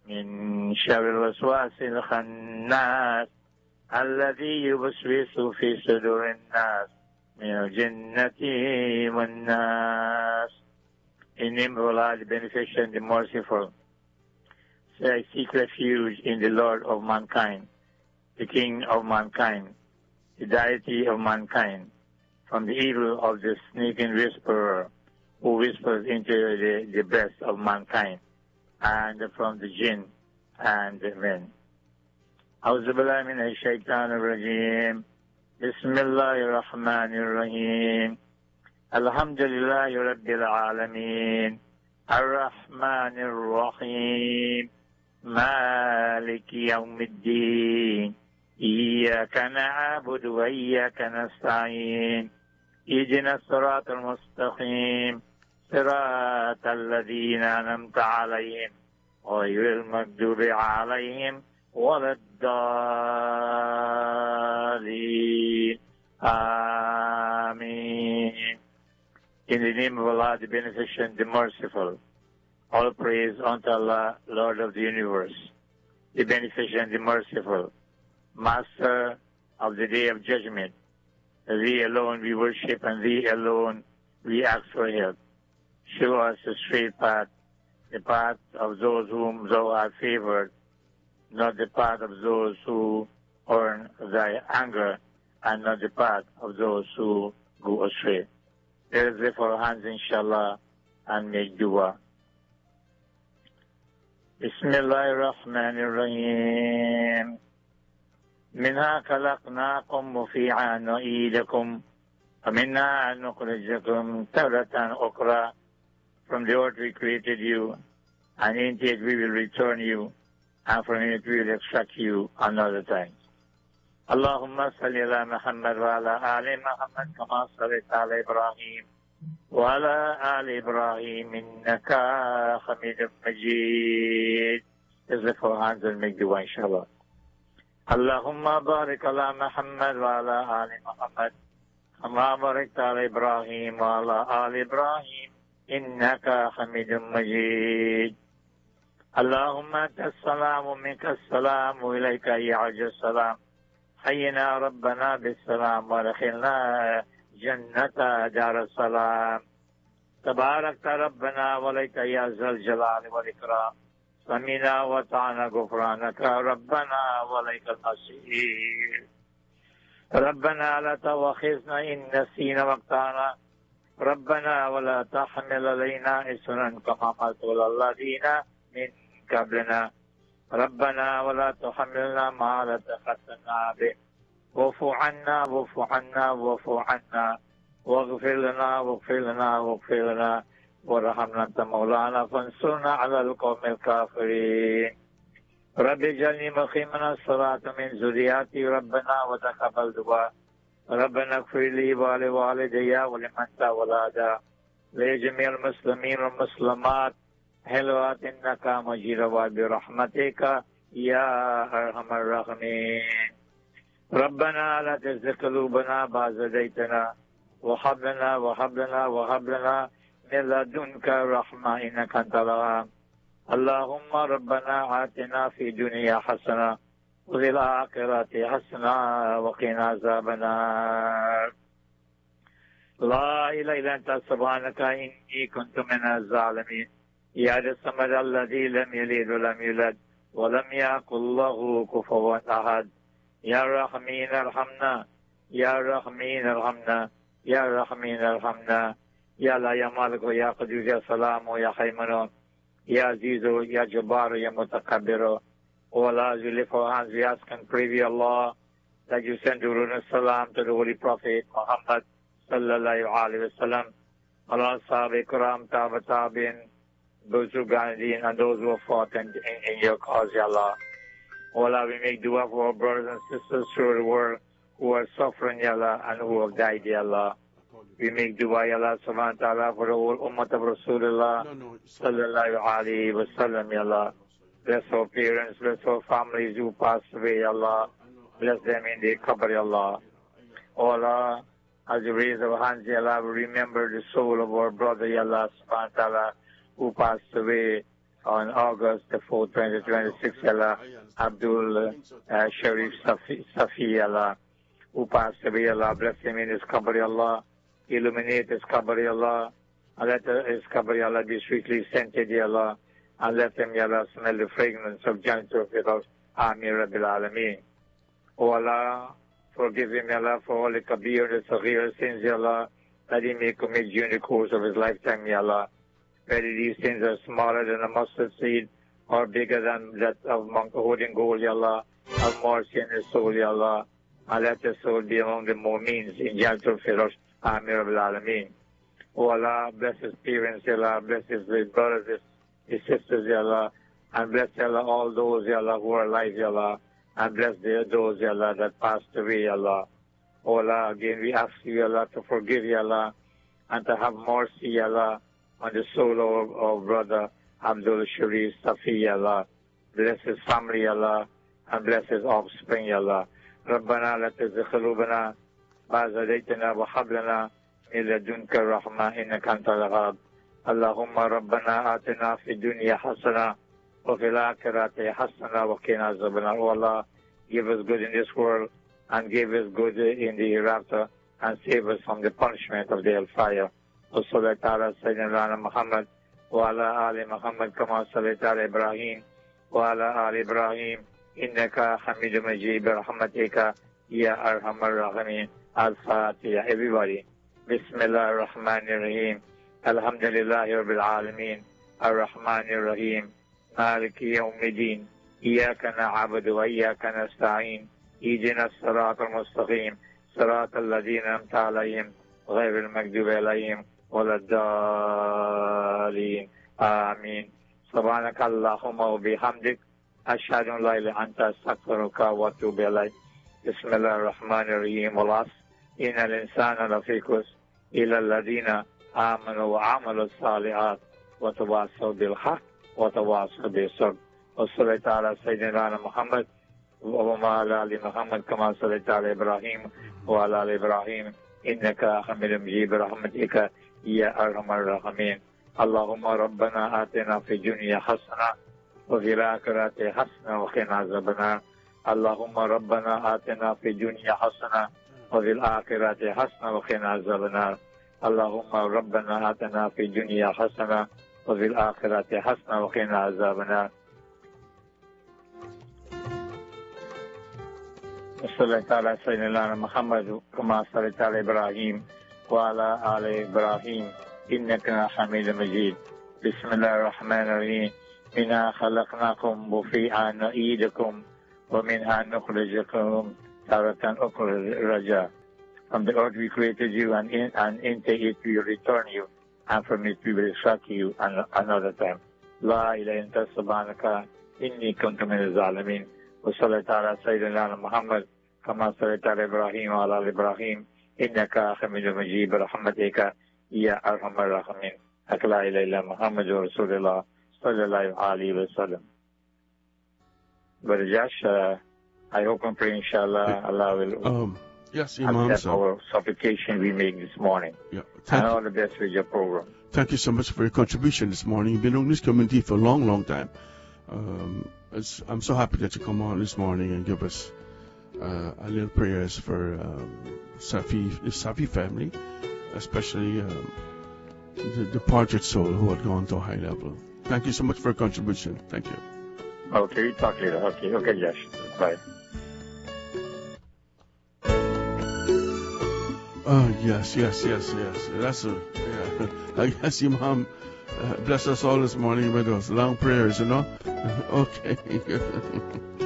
من شر الوسواس الخناس الذي يوسوس في صدور الناس من الجنة والناس. In the name of Allah, the Beneficent, the Merciful. So I seek refuge in the Lord of mankind, the King of mankind, the deity of mankind, from the evil of the sneaking whisperer who whispers into the breast of mankind, and from the jinn and the men. أعوذ بالله من الشيطان الرجيم. بسم الله الرحمن الرحيم. الحمد لله رب العالمين الرحمن الرحيم مالك يوم الدين إياك نعبد وإياك نستعين اهدنا الصراط المستقيم صراط الذين أنعمت عليهم غير المغضوب عليهم ولا الضالين. آمين. In the name of Allah, the Beneficent, the Merciful. All praise unto Allah, Lord of the universe, the Beneficent, the Merciful, Master of the Day of Judgment. Thee alone we worship, and Thee alone we ask for help. Show us the straight path, the path of those whom Thou art favored, not the path of those who earn Thy anger, and not the path of those who go astray. Let us lift our hands, inshallah, and make dua. Bismillah ar-Rahman ar-Rahim. منها خلقناكم وفيها نعيدكم ومنها نخرجكم تارة أخرى. From the earth we created you, and into it we will return you, and from it we will extract you another time. اللهم صل على محمد وعلى آل محمد كما صليت على إبراهيم وعلى آل إبراهيم إنك حميد مجيد. Let's lift our hands and make dua, inshallah. اللهم بارك على محمد وعلى آل محمد كما باركت على إبراهيم وعلى آل إبراهيم إنك حميد مجيد. اللهم أنت السلام ومنك السلام وإليك يعود السلام. حينا ربنا بالسلام ودخلنا جنة دار السلام. تبارك ربنا وليك يا ذا الجلال والإكرام. سمعنا وطعنا غفرانك ربنا وليك المصير. ربنا لا تؤاخذنا إن نسينا واخطأنا. ربنا ولا تحمل علينا إصرا كما حملت على الذين من قبلنا. ربنا ولا تحملنا ما لا طاقة لنا به. واعف عنا واعف عنا واعف عنا واغفر لنا واغفر لنا واغفر لنا وارحمنا أنت مولانا فانصرنا على القوم الكافرين. رب اجعلني مقيما الصلاة من ذريتي ربنا وتقبل دعاء. ربنا اغفر لي ولوالدي ولمن تولد لجميع المسلمين والمسلمات حلوات إنك مجيد برحمتك يا أرحم الراحمين. ربنا لا تزغ قلوبنا بعد إذ هديتنا وهب لنا من لدنك رحمة إنك أنت الوهاب. اللهم ربنا آتنا في الدنيا حسنة وفي الآخرة حسنة وقنا عذاب النار. لا إله إلا أنت سبحانك إني كنت من الظالمين. يا الصمد الذي لم يلد ولم يولد ولم يكن له كفوا أحد. يا رحمين ارحمنا يا رحمين ارحمنا يا رحمين ارحمنا. يا لا يا مالك يا قدوس يا سلام يا حيمن يا عزيز يا جبار يا متكبر. O Allah, as we lift our hands, we ask and pray thee, Allah, that you send Durud and Salam to the Holy Prophet Muhammad sallallahu alayhi wa sallam, Allah Sahaba Ikram, Taba Tabin, those who guided and those who have fought in your cause, Ya Allah. O Allah, we make dua for our brothers and sisters through the world who are suffering, Ya Allah, and who have died, Ya Allah. We make dua, Ya Allah, subhanahu wa ta'ala, for the whole ummah of Rasulullah sallallahu alayhi wa sallam, Ya Allah. Bless our parents, bless our families who passed away, Ya Allah. Bless them in their qabr, Ya Allah. O Allah, as we raise our hands, Ya Allah, we remember the soul of our brother, Ya Allah, subhanahu wa ta'ala, who passed away on August the 4th, 2026, Allah, Abdul Sharif Safi, Allah, who passed away, Allah, bless him in his qabri, Allah, illuminate his qabri, Allah, and let his qabri, Allah, be sweetly scented, Allah, and let him, Allah, smell the fragrance of Jannah Firdaus. Ameen Rabbil Alameen. O Allah, forgive him, Allah, for all the kabir, the saghir sins, Allah, that he may commit during the course of his lifetime, Allah. Whether these sins are smaller than a mustard seed or bigger than that of monk holding gold, Ya Allah, have mercy in his soul, Ya Allah, and let his soul be among the mu'mins in Jannatul Firdaus. Ameen Rabbil Alameen. O Allah, bless his parents, Ya Allah, bless his brothers, his sisters, Ya Allah, and bless, Ya Allah, all those, Ya Allah, who are alive, Ya Allah, and bless those, Ya Allah, that passed away, Ya Allah. O Allah, again we ask you, Ya Allah, to forgive, Ya Allah, and to have mercy, Ya Allah, on the soul of brother Abdul Sharif Safi, Ya Allah. Bless his family, Ya Allah, and bless his offspring, Ya Allah. ربنا لا تزغ قلوبنا بعد إذ هديتنا وهب لنا من لدنك الرحمة إنك أنت الوهاب. اللهم ربنا آتنا في الدنيا حسنة وفي الآخرة حسنة وقنا عذاب النار. Oh Allah, give us good in this world and give us good in the hereafter and save us from the punishment of the hellfire. وصلى على سيدنا محمد وعلى آل محمد كما صليت على إبراهيم وعلى آل إبراهيم إنك حميد مجيد برحمتك يا أرحم الراحمين. الفاتحة. Everybody. بسم الله الرحمن الرحيم. الحمد لله رب العالمين الرحمن الرحيم مالك يوم الدين إياك نعبد وإياك نستعين اهدنا الصراط المستقيم صراط الذين أنعمت عليهم غير المغضوب عليهم ولا الضالين. آمين. سبحانك اللهم وبحمدك أشهد أن لا إله إلا أنت أستغفرك وأتوب إليك. بسم الله الرحمن الرحيم. والعصر إن الإنسان لفي خسر إلا الذين آمنوا وعملوا الصالحات وتواصوا بالحق وتواصوا بالصبر. وصلى على سيدنا محمد وعلى آل محمد كما صليت على إبراهيم وعلى آل إبراهيم إنك حميد مجيد برحمتك يا أرحم الراحمين. اللهم ربنا آتنا في الدنيا حسنة وفي الآخرة حسنة وقنا عذاب النار. اللهم ربنا آتنا في الدنيا حسنة وفي الآخرة حسنة وقنا عذاب النار. اللهم ربنا آتنا في الدنيا حسنة وفي الآخرة حسنة وقنا عذاب النار. وصلى على سيدنا محمد كما صليت على إبراهيم وعلى آل إبراهيم إنك حميد مجيد. بسم الله الرحمن الرحيم. منها خلقناكم وفيها نعيدكم ومنها نخرجكم تارة أخرى رجاء. From the earth we created you, and into it we return you, and from it we will extract you another time. لا إله إلا أنت سبحانك إني كنت من الظالمين. وصلى على سيدنا محمد كما صليت على إبراهيم وعلى آل إبراهيم إنك حميد مجيد برحمتك يا أرحم الراحمين. لا إله إلا محمد رسول الله صلى الله عليه وسلم. Brother Josh, I hope and pray, inshallah, Allah will yes, Imam, accept our supplication we make this morning. Yeah, and all the best with your program. Thank you so much for your contribution this morning. You've been on this community for a long, long time. I'm so happy that you come on this morning and give us a little prayers for the Safi family, especially the departed soul who had gone to a high level. Thank you so much for your contribution. Thank you. Okay, we talk later. Okay, Josh. Bye. Yes. That's I guess Imam bless us all this morning with those long prayers, you know. Okay.